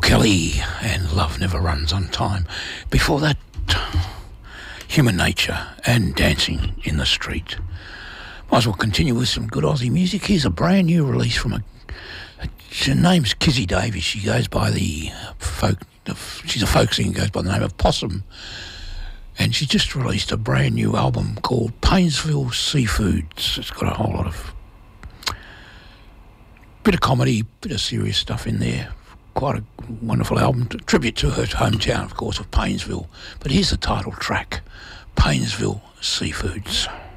Kelly and Love Never Runs on Time. Before that, Human Nature and Dancing in the Street. Might as well continue with some good Aussie music. Here's a brand new release from her name's Kizzy Davies. She goes by she's a folk singer, goes by the name of Possum. And she just released a brand new album called Painesville Seafoods. It's got a whole lot of bit of comedy, bit of serious stuff in there. Quite a wonderful album, tribute to her hometown, of course, of Painesville. But here's the title track, Painesville Seafoods.